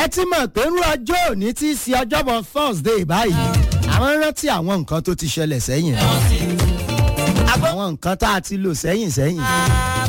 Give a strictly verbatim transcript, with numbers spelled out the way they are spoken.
ẹ ti mọ̀ pé ń rọjò òní tí í ṣe ọjọ́bọ̀ Thursday báyìí àwọn rántí àwọn nǹkan tó ti ṣẹlẹ̀ sẹ́yìn àwọn nǹkan tá a ti lò sẹ́yìn sẹ́yìn